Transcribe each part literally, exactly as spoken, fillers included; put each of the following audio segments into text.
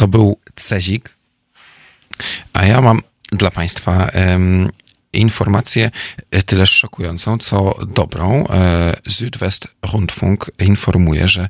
To był Cezik, a ja mam dla Państwa em, informację tyleż szokującą, co dobrą. E, Südwestrundfunk informuje, że e,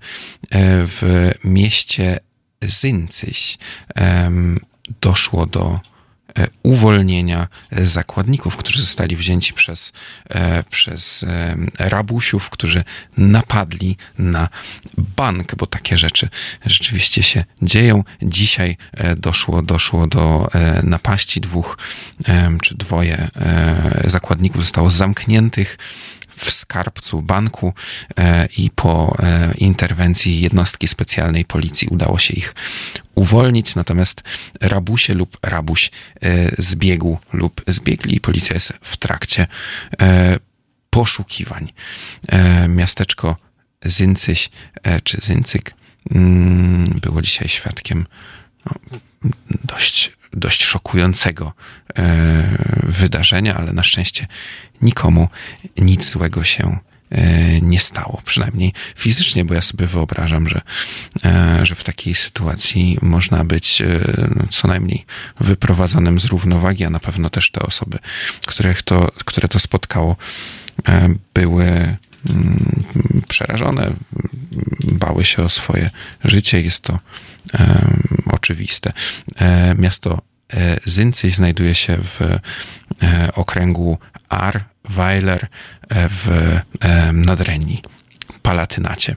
w mieście Sinzig em, doszło do e, uwolnienia zakładników, którzy zostali wzięci przez, e, przez e, rabusiów, którzy napadli na bank, bo takie rzeczy rzeczywiście się dzieją. Dzisiaj e, doszło, doszło do e, napaści. Dwóch e, czy dwoje e, zakładników zostało zamkniętych w skarbcu banku e, i po e, interwencji jednostki specjalnej policji udało się ich uwolnić, natomiast rabusie lub rabuś e, zbiegł lub zbiegli i policja jest w trakcie e, poszukiwań. E, miasteczko Sinzig e, czy Sinzig mm, było dzisiaj świadkiem no, dość dość szokującego e, wydarzenia, ale na szczęście nikomu nic złego się e, nie stało. Przynajmniej fizycznie, bo ja sobie wyobrażam, że, e, że w takiej sytuacji można być e, no, co najmniej wyprowadzonym z równowagi, a na pewno też te osoby, których to, które to spotkało, e, były mm, przerażone, bały się o swoje życie. Jest to e, oczywiste. E, miasto e, Sinzig znajduje się w e, okręgu Ahrweiler e, w e, Nadrenii, Palatynacie.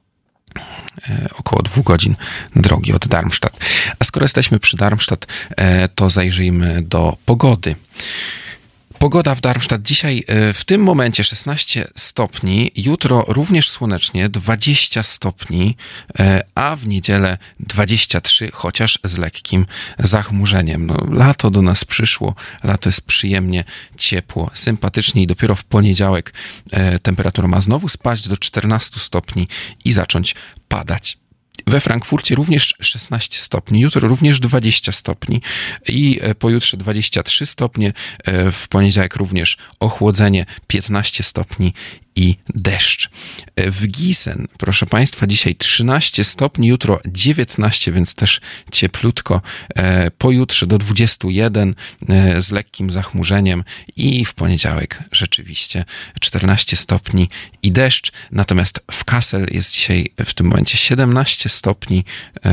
E, około dwóch godzin drogi od Darmstadt. A skoro jesteśmy przy Darmstadt, e, to zajrzyjmy do pogody. Pogoda w Darmstadt dzisiaj w tym momencie szesnaście stopni, jutro również słonecznie dwadzieścia stopni, a w niedzielę dwadzieścia trzy, chociaż z lekkim zachmurzeniem. No, lato do nas przyszło, lato jest przyjemnie ciepło, sympatycznie i dopiero w poniedziałek temperatura ma znowu spaść do czternastu stopni i zacząć padać. We Frankfurcie również szesnaście stopni, jutro również dwadzieścia stopni i pojutrze dwadzieścia trzy stopnie, w poniedziałek również ochłodzenie piętnaście stopni i deszcz. W Gießen, proszę Państwa, dzisiaj trzynaście stopni, jutro dziewiętnaście, więc też cieplutko. Pojutrze do dwudziestu jeden z lekkim zachmurzeniem i w poniedziałek rzeczywiście czternaście stopni i deszcz. Natomiast w Kassel jest dzisiaj w tym momencie siedemnaście stopni,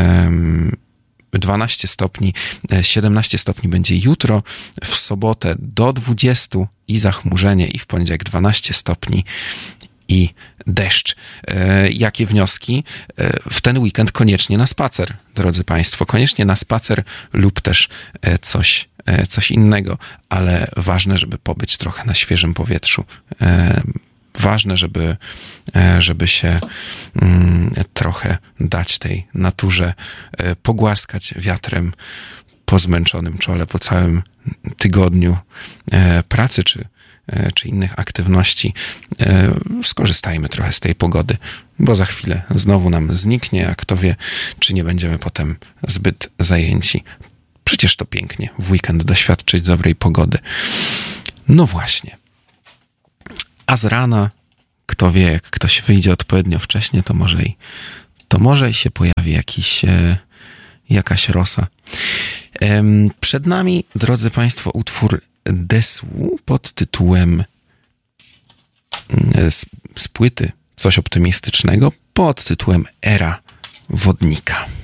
dwanaście stopni, siedemnaście stopni będzie jutro, w sobotę do dwudziestu i zachmurzenie i w poniedziałek dwanaście stopni i deszcz. E, jakie wnioski? E, w ten weekend koniecznie na spacer, drodzy Państwo, koniecznie na spacer lub też e, coś, e, coś innego, ale ważne, żeby pobyć trochę na świeżym powietrzu. E, Ważne, żeby, żeby się mm, trochę dać tej naturze e, pogłaskać wiatrem po zmęczonym czole, po całym tygodniu e, pracy czy, e, czy innych aktywności. E, skorzystajmy trochę z tej pogody, bo za chwilę znowu nam zniknie, a kto wie, czy nie będziemy potem zbyt zajęci. Przecież to pięknie w weekend doświadczyć dobrej pogody. No właśnie. A z rana, kto wie, jak ktoś wyjdzie odpowiednio wcześnie, to może i, to może i się pojawi jakiś, e, jakaś rosa. E, przed nami, drodzy Państwo, utwór Dessous pod tytułem e, z, z płyty Coś optymistycznego pod tytułem Era Wodnika.